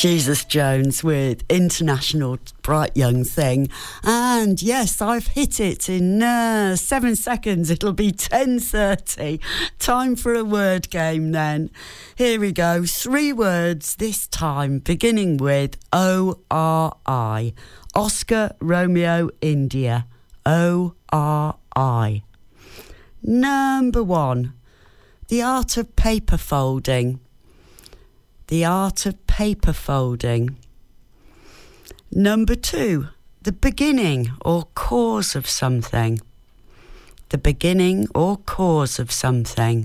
Jesus Jones with International Bright Young Thing. And yes, I've hit it in 7 seconds. It'll be 10:30. Time for a word game then. Here we go. 3 words this time, beginning with O-R-I. Oscar Romeo India. O-R-I. Number 1. The art of paper folding. The art of paper folding. Number 2, the beginning or cause of something. The beginning or cause of something.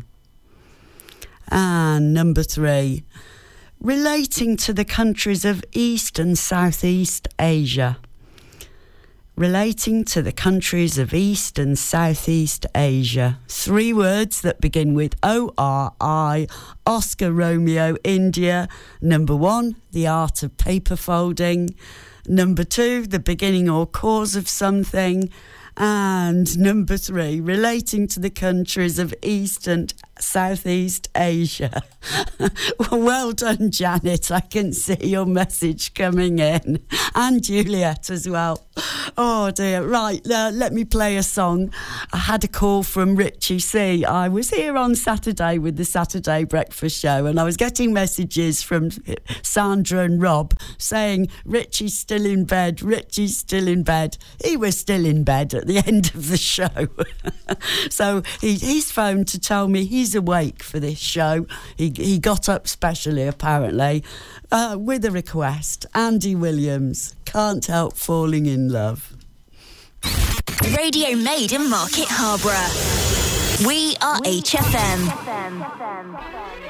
And number 3, relating to the countries of East and Southeast Asia. Relating to the countries of East and Southeast Asia. 3 words that begin with O-R-I, Oscar Romeo India. Number 1, the art of paper folding. Number 2, the beginning or cause of something. And number 3, relating to the countries of East and Southeast Asia. Well done, Janet. I can see your message coming in. And Juliet as well. Oh dear. Right, let me play a song. I had a call from Richie C. I was here on Saturday with the Saturday Breakfast Show, and I was getting messages from Sandra and Rob saying, Richie's still in bed, Richie's still in bed. He was still in bed at the end of the show. So he's phoned to tell me he's awake for this show. He got up specially, apparently, with a request. Andy Williams, Can't Help Falling in Love. Radio made in Market Harborough. We are HFM.